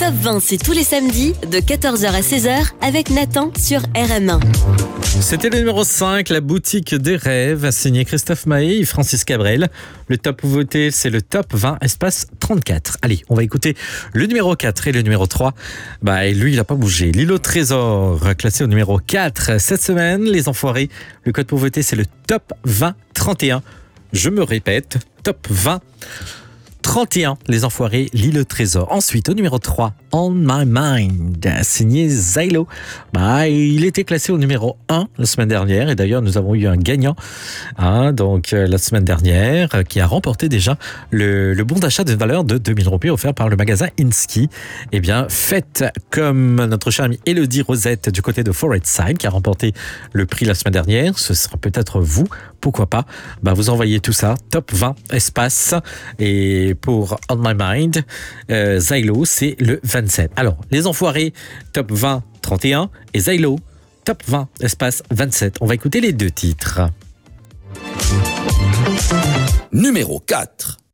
Top 20, c'est tous les samedis de 14h à 16h avec Nathan sur RM1. C'était le numéro 5, la boutique des rêves, signé Christophe Maé et Francis Cabrel. Le top voté, c'est le top 20, espace 34. Allez, on va écouter le numéro 4 et le numéro 3. Et lui, il n'a pas bougé. L'île au trésor, classé au numéro 4. Cette semaine, les enfoirés, le code pour voter, c'est le top 20 31. Je me répète, top 20 31, les enfoirés, l'île au trésor. Ensuite, au numéro 3, On My Mind, signé Zylo. Il était classé au numéro 1 la semaine dernière. Et d'ailleurs, nous avons eu un gagnant la semaine dernière qui a remporté déjà le bon d'achat d'une valeur de 2000 roupies offert par le magasin Inski. Eh bien, faites comme notre chère amie Elodie Rosette du côté de Forestside qui a remporté le prix la semaine dernière. Ce sera peut-être vous. Pourquoi pas? Vous envoyez tout ça, top 20 espace. Et pour On My Mind, Zylo, c'est le 27. Alors, les enfoirés, top 20 31 et Zylo, top 20 espace 27. On va écouter les deux titres. Numéro 4.